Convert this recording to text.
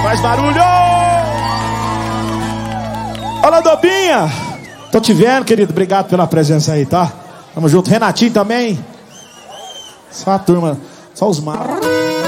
Faz barulho! Olá, Dobinha! Tô te vendo, querido. Obrigado pela presença aí, tá? Tamo junto. Renatinho também. Só a turma. Só os malos.